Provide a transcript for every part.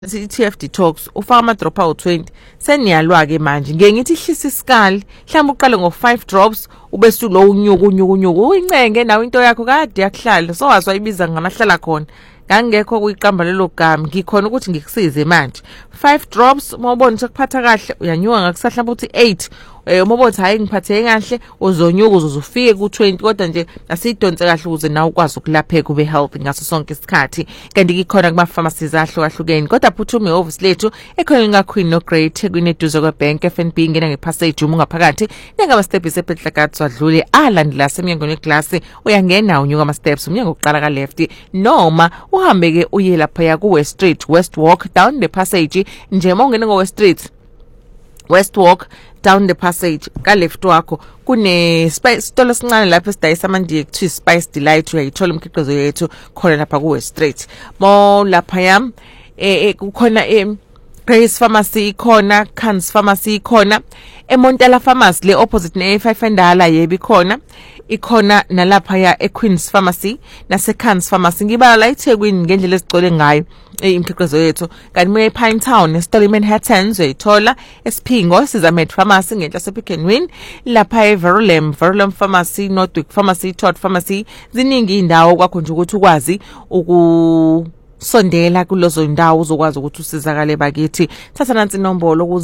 TF detox ufaka ama dropout 20 seniyalwa ke manje ngeke ngithi ihlisa isikali mhlawumbe uqale ngo5 drops ubese lo unyuku uyincenge nawe into yakho kade yakuhlala so wazwa ibiza ngamahlala khona ngangekho kuyiqamba lelo gama ngikhona ukuthi ngikusize manje 5 drops mawubona sekuphatha kahle uyanyuka ngakusahla ukuthi 8 uma ubona hayi ngiphathe kahle uzonyuka uzufike ku20 kodwa nje asidonse kahle ukuze nawe ukwazi ukulapheka ube healthy ngaso sonke isikhathi kanti ngikhona kuma pharmacies ahlukahlukene kodwa phuthume office lethu ekhona ngaQueen no Great kuneduze kwaBank FNB ngena ngepassage uma ungaphakathi ngaba steps ePetlakatswa dlule alandela semnyangweni weglass uyangena unyuka ama steps umnyango oqala ka left noma uhambe ke uye lapha ya ku West Street West Walk down the passage nje mawungena ngo West Street West Walk down the passage ka left wakho kune spice store sincane lapha esidayisa amandiye kuthiwa Spice Delight uyayithola umkhiqizo yethu khona lapha ku West Street mo lapha yam kukhona Grace Pharmacy ikhona Kans Pharmacy ikhona eMontela Pharmacy le opposite ne5 endala yebi khona ikhona nalapha ya eQueen's Pharmacy nase Kans Pharmacy ngibala la eThekwini ngendlela ezigcwele ngayo imkhiqizo yethu kanti moya ePine Town eStoli Manhattan uyithola eSphingo Sizamed Pharmacy ngenhla sePick and Win lapha eVerulam Pharmacy Northwick Pharmacy Todd Pharmacy ziningi indawo kwakho nje ukuthi ukwazi sondela kulozo indawo uzokwazi ukuthi usizakale bakithi thatha nansi inombolo ku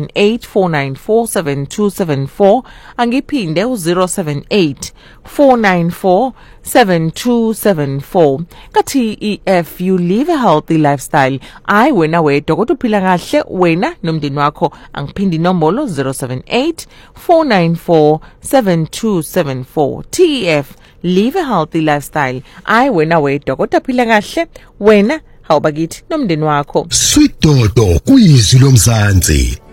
0784947274 angiphinde u078494724 kathi if you live a healthy lifestyle I wena wedwa kodwa uphila kahle wena nomndeni wakho angiphindi inombolo 0784947274 TF live a healthy lifestyle I wena wedwa kodwa phila kahle wena hawubakithi nomndeni wakho Sweet Dodo kuyizwi lomzansi.